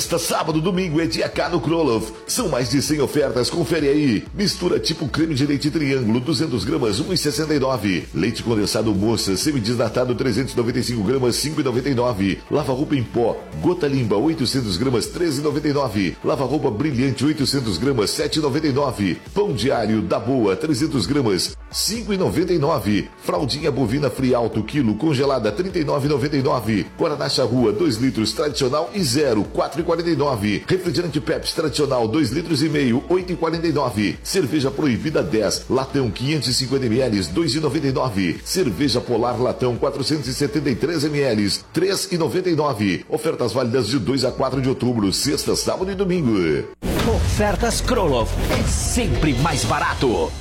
Esta sábado, domingo é dia K no Kroloff. São mais de 100 ofertas, confere aí. Mistura tipo creme de leite triângulo, 200 gramas, 1,69. Leite condensado moça, semidesnatado, 395 gramas, 5,99. Lava-roupa em pó, gota limpa, 800 gramas, 13,99. Lava-roupa brilhante, 800 gramas, 7,99. Pão diário da Boa, 300 gramas, 5,99. Fraldinha bovina Frialto, quilo, congelada, 39,99. Guaraná Charrua, 2 litros, tradicional e zero, 4,49. Refrigerante Pepsi tradicional 2 litros e meio, 8,49. Cerveja Proibida 10, latão 550 ml, 2,99. Cerveja Polar latão 473 ml, 3,99. Ofertas válidas de 2 a 4 de outubro, sexta, sábado e domingo. Ofertas Kroloff é sempre mais barato.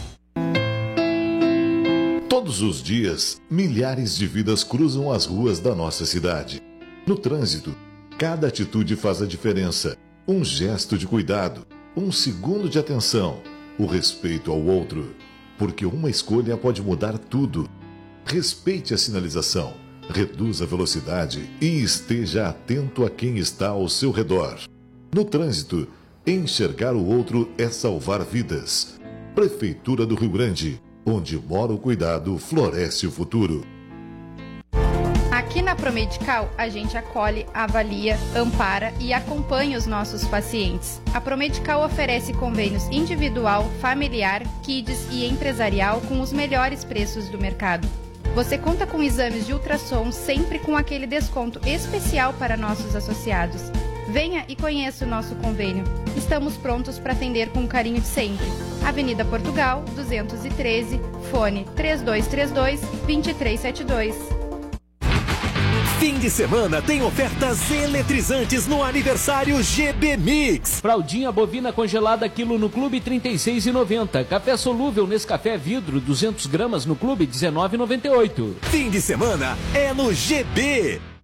Todos os dias, milhares de vidas cruzam as ruas da nossa cidade. No trânsito, cada atitude faz a diferença. Um gesto de cuidado, um segundo de atenção, o respeito ao outro. Porque uma escolha pode mudar tudo. Respeite a sinalização, reduza a velocidade e esteja atento a quem está ao seu redor. No trânsito, enxergar o outro é salvar vidas. Prefeitura do Rio Grande, onde mora o cuidado, floresce o futuro. Aqui na Promedical, a gente acolhe, avalia, ampara e acompanha os nossos pacientes. A Promedical oferece convênios individual, familiar, kids e empresarial com os melhores preços do mercado. Você conta com exames de ultrassom sempre com aquele desconto especial para nossos associados. Venha e conheça o nosso convênio. Estamos prontos para atender com o carinho de sempre. Avenida Portugal, 213, fone 3232-2372. Fim de semana tem ofertas eletrizantes no aniversário GB Mix. Fraldinha bovina congelada quilo no Clube, R$ 36,90. Café solúvel Nescafé vidro, 200 gramas no Clube, R$ 19,98. Fim de semana é no GB.